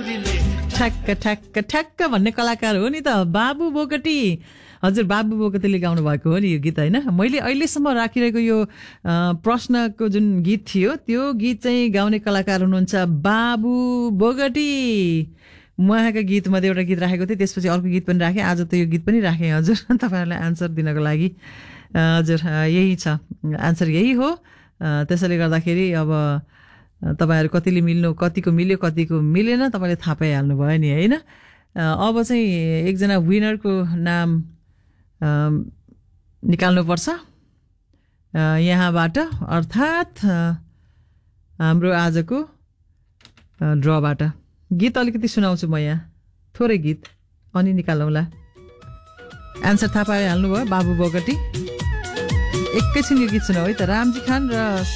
ठ्याक्क ठ्याक्क ठ्याक्क भन्ने कलाकार हो नि त बाबु बोगटी। हजुर बाबु बोगटीले गाउनु भएको हो नि यो गीत होइन। मैले अहिलेसम्म राखिरहेको यो प्रश्नको जुन गीत थियो त्यो गीत चाहिँ गाउने कलाकार हुनुहुन्छ बाबु बोगटी। उहाँका गीतमध्ये एउटा गीत राखेको थिएँ, त्यसपछि अर्को गीत पनि राखेँ, आज त यो गीत पनि राखेँ हजुर तपाईँहरूलाई आन्सर दिनको लागि। हजुर यही छ, आन्सर यही हो। त्यसैले गर्दाखेरि अब तपाईँहरू कतिले मिल्नु, कतिको मिल्यो कतिको मिलेन तपाईँले थाहा पाइहाल्नु भयो नि होइन। अब चाहिँ एकजना विनरको नाम निकाल्नुपर्छ यहाँबाट, अर्थात् हाम्रो आजको ड्रबाट। गीत अलिकति सुनाउँछु म यहाँ, थोरै गीत, अनि निकालौँला। एन्सर थाहा पाइहाल्नु भयो बाबु बोगटी। एकैछिन यो गीत सुनाऊ है त, रामजी खान र